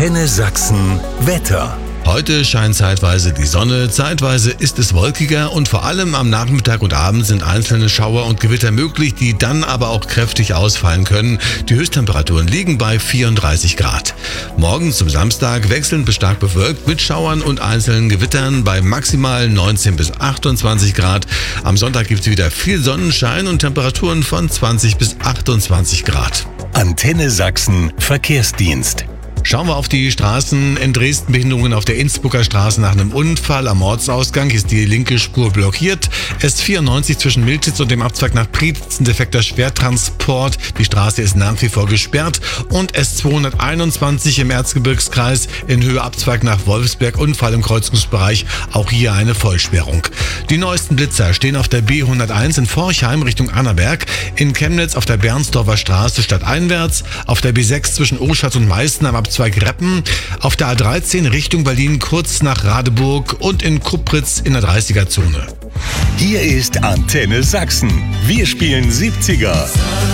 Antenne Sachsen Wetter. Heute scheint zeitweise die Sonne, zeitweise ist es wolkiger und vor allem am Nachmittag und Abend sind einzelne Schauer und Gewitter möglich, die dann aber auch kräftig ausfallen können. Die Höchsttemperaturen liegen bei 34 Grad. Morgen zum Samstag wechselnd bis stark bewölkt mit Schauern und einzelnen Gewittern bei maximal 19 bis 28 Grad. Am Sonntag gibt es wieder viel Sonnenschein und Temperaturen von 20 bis 28 Grad. Antenne Sachsen Verkehrsdienst. Schauen wir auf die Straßen in Dresden. Behinderungen auf der Innsbrucker Straße nach einem Unfall. Am Ortsausgang ist die linke Spur blockiert. S94 zwischen Miltitz und dem Abzweig nach Prietz, ein defekter Schwertransport. Die Straße ist nach wie vor gesperrt. Und S221 im Erzgebirgskreis in Höhe Abzweig nach Wolfsberg. Unfall im Kreuzungsbereich. Auch hier eine Vollsperrung. Die neuesten Blitzer stehen auf der B101 in Forchheim Richtung Annaberg. In Chemnitz auf der Bernsdorfer Straße stadteinwärts. Auf der B6 zwischen Oschatz und Meißen am Abzweig Reppen, auf der A13 Richtung Berlin kurz nach Radeburg und in Kupritz in der 30er-Zone. Hier ist Antenne Sachsen. Wir spielen 70er.